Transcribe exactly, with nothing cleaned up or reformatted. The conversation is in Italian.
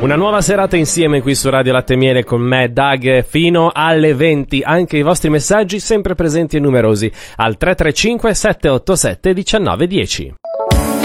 Una nuova serata insieme qui su Radio Latte e Miele con me, Doug, fino alle venti. Anche i vostri messaggi sempre presenti e numerosi al tre tre cinque sette otto sette uno nove uno zero.